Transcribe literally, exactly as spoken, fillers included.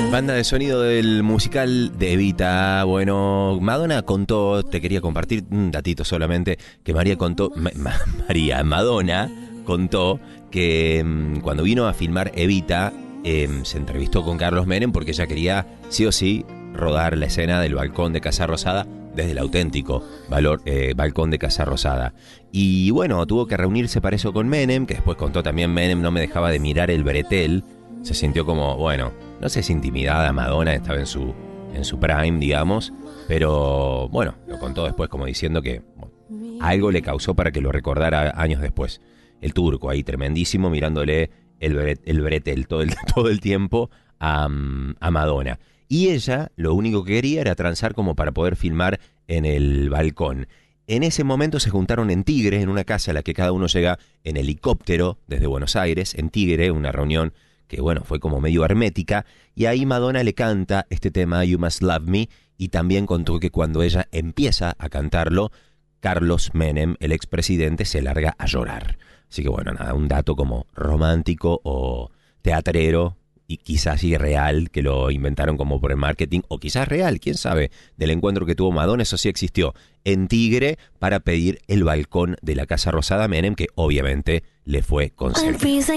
Banda de sonido del musical de Evita. Bueno, Madonna contó, te quería compartir un datito solamente, que María contó, Ma, Ma, María, Madonna contó que mmm, cuando vino a filmar Evita, eh, se entrevistó con Carlos Menem porque ella quería, sí o sí, rodar la escena del balcón de Casa Rosada desde el auténtico valor, eh, balcón de Casa Rosada. Y bueno, tuvo que reunirse para eso con Menem, que después contó también Menem no me dejaba de mirar el bretel. Se sintió como, bueno, no sé si intimidada Madonna, estaba en su, en su prime, digamos, pero bueno, lo contó después como diciendo que bueno, algo le causó para que lo recordara años después. El turco ahí tremendísimo mirándole el, bret, el bretel todo el, todo el tiempo a, a Madonna. Y ella lo único que quería era transar como para poder filmar en el balcón. En ese momento se juntaron en Tigre, en una casa a la que cada uno llega en helicóptero desde Buenos Aires, en Tigre, una reunión que bueno, fue como medio hermética, y ahí Madonna le canta este tema You Must Love Me, y también contó que cuando ella empieza a cantarlo, Carlos Menem, el expresidente, se larga a llorar. Así que bueno, nada, un dato como romántico o teatrero, y quizás irreal, que lo inventaron como por el marketing, o quizás real, quién sabe, del encuentro que tuvo Madonna, eso sí existió, en Tigre, para pedir el balcón de la Casa Rosada a Menem, que obviamente le fue concedido.